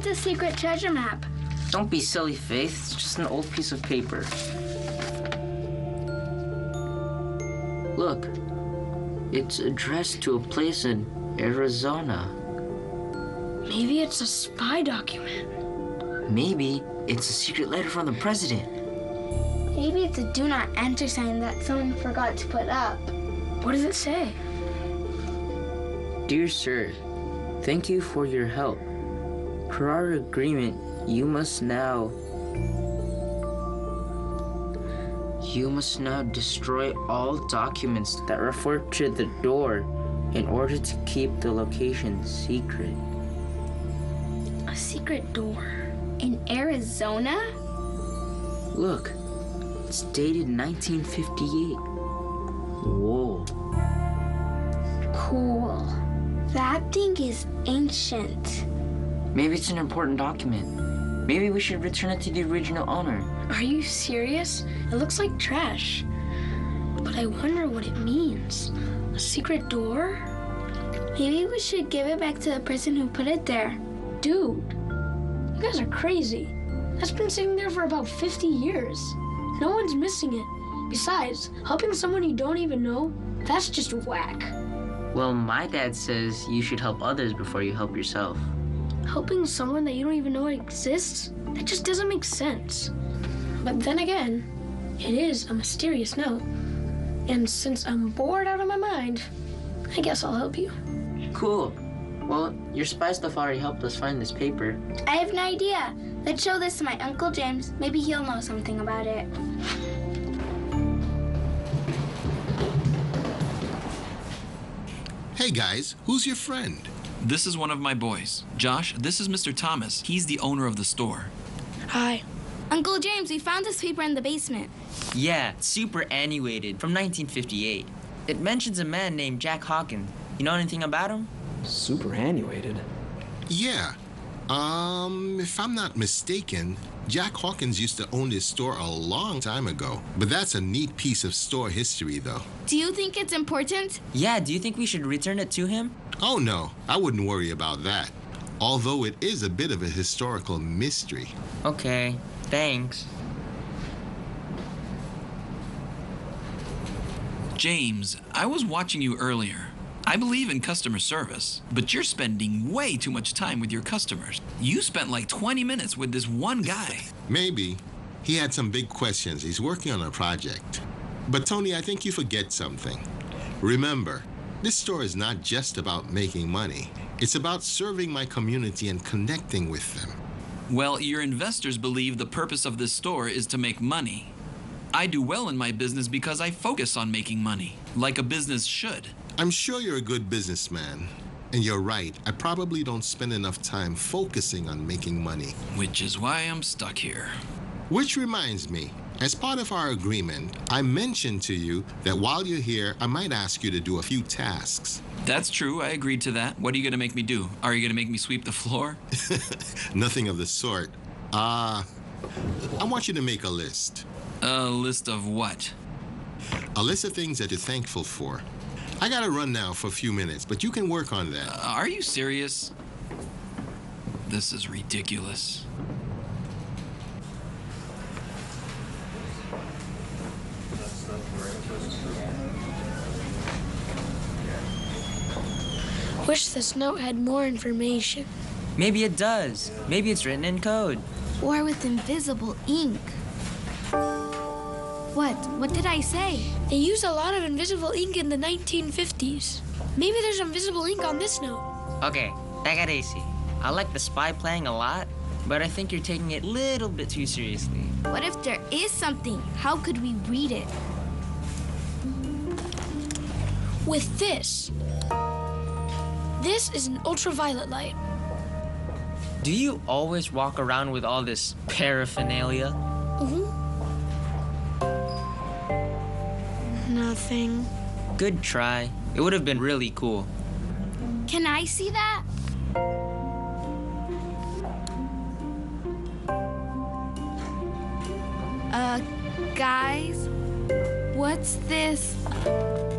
it's a secret treasure map. Don't be silly, Faith. It's just an old piece of paper. Look, it's addressed to a place in Arizona. Maybe it's a spy document. Maybe it's a secret letter from the president. Maybe it's a do not enter sign that someone forgot to put up. What does it say? Dear sir, thank you for your help. Per our agreement, you must now destroy all documents that refer to the door in order to keep the location secret. A secret door? In Arizona? Look, it's dated 1958. Whoa. Cool. That thing is ancient. Maybe it's an important document. Maybe we should return it to the original owner. Are you serious? It looks like trash. But I wonder what it means. A secret door? Maybe we should give it back to the person who put it there. Dude, you guys are crazy. That's been sitting there for about 50 years. No one's missing it. Besides, helping someone you don't even know, that's just whack. Well, my dad says you should help others before you help yourself. Helping someone that you don't even know exists? That just doesn't make sense. But then again, it is a mysterious note. And since I'm bored out of my mind, I guess I'll help you. Cool. Well, your spy stuff already helped us find this paper. I have an idea. Let's show this to my Uncle James. Maybe he'll know something about it. Hey guys, who's your friend? This is one of my boys. Josh, this is Mr. Thomas. He's the owner of the store. Hi. Uncle James, we found this paper in the basement. Yeah, superannuated from 1958. It mentions a man named Jack Hawkins. You know anything about him? Superannuated? Yeah. If I'm not mistaken, Jack Hawkins used to own this store a long time ago. But that's a neat piece of store history, though. Do you think it's important? Yeah, do you think we should return it to him? Oh, no. I wouldn't worry about that. Although it is a bit of a historical mystery. Okay, thanks. James, I was watching you earlier. I believe in customer service, but you're spending way too much time with your customers. You spent like 20 minutes with this one guy. Maybe. He had some big questions. He's working on a project. But Tony, I think you forget something. Remember, this store is not just about making money. It's about serving my community and connecting with them. Well, your investors believe the purpose of this store is to make money. I do well in my business because I focus on making money, like a business should. I'm sure you're a good businessman. And you're right, I probably don't spend enough time focusing on making money. Which is why I'm stuck here. Which reminds me, as part of our agreement, I mentioned to you that while you're here, I might ask you to do a few tasks. That's true, I agreed to that. What are you going to make me do? Are you going to make me sweep the floor? Nothing of the sort. I want you to make a list. A list of what? A list of things that you're thankful for. I gotta run now for a few minutes, but you can work on that. Are you serious? This is ridiculous. Wish this note had more information. Maybe it does. Maybe it's written in code. Or with invisible ink. What did I say? They used a lot of invisible ink in the 1950s. Maybe there's invisible ink on this note. Okay, take it easy. I like the spy playing a lot, but I think you're taking it a little bit too seriously. What if there is something? How could we read it? With this. This is an ultraviolet light. Do you always walk around with all this paraphernalia? Nothing. Good try. It would have been really cool. Can I see that? Guys, what's this?